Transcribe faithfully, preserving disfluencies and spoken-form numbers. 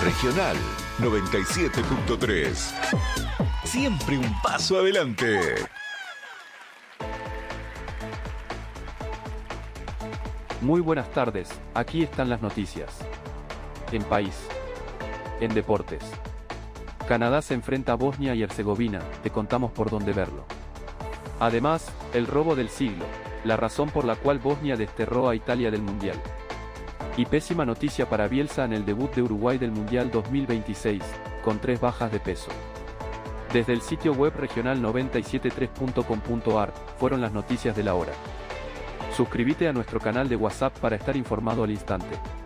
Regional noventa y siete punto tres. Siempre un paso adelante. Muy buenas tardes, aquí están las noticias. En país. En deportes. Canadá se enfrenta a Bosnia y Herzegovina, te contamos por dónde verlo. Además, el robo del siglo, la razón por la cual Bosnia desterró a Italia del Mundial. Y pésima noticia para Bielsa en el debut de Uruguay del Mundial dos mil veintiséis, con tres bajas de peso. Desde el sitio web regional noventa y siete punto tres punto com punto ar, fueron las noticias de la hora. Suscríbete a nuestro canal de WhatsApp para estar informado al instante.